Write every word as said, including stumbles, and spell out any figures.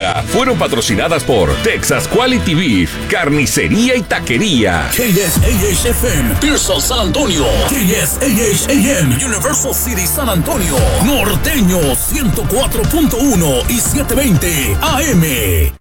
Día fueron patrocinadas por Texas Quality Beef, Carnicería y Taquería. K S A H F M, Pearsall, San Antonio. K S A H A M, Universal City, San Antonio. Norteño, ciento cuatro punto uno y setecientos veinte A M.